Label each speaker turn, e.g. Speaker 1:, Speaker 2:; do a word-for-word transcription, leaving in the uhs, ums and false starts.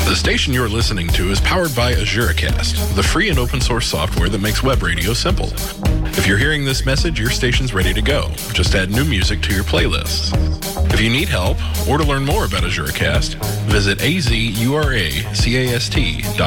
Speaker 1: The station you're listening to is powered by AzureCast, the free and open source software that makes web radio simple. If you're hearing this message, your station's ready to go. Just add new music to your playlists. If you need help or to learn more about AzureCast, visit azuracast dot